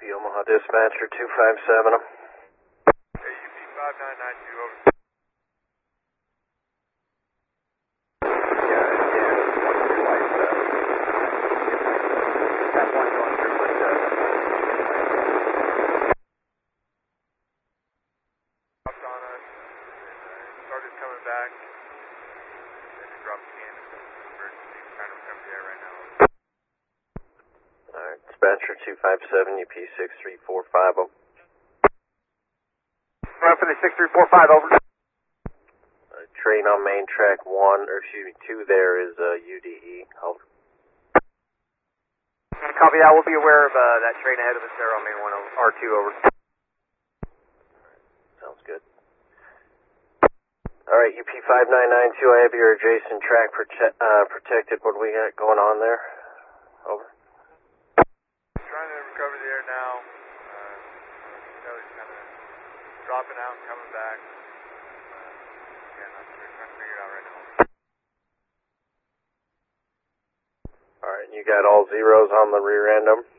Omaha Dispatcher 257. Hey, UP 5992, over. Got one going through window. Dropped on us, and started coming back, and it dropped again. Emergency, trying to recover the air right now. Alright, Dispatcher 257, UP 63450. Run for the 6345, over. Train on main track 2 there is UDE. Over. Copy that. We'll be aware of that train ahead of us there on main 1 R2, over. Sounds good. Alright, UP 5992, I have your adjacent track protected. What do we got going on there? Over. Trying to recover the air now. He's kind of dropping out and coming back. Yeah, we're trying to figure it out right now. Alright, you got all zeros on the rear end of them?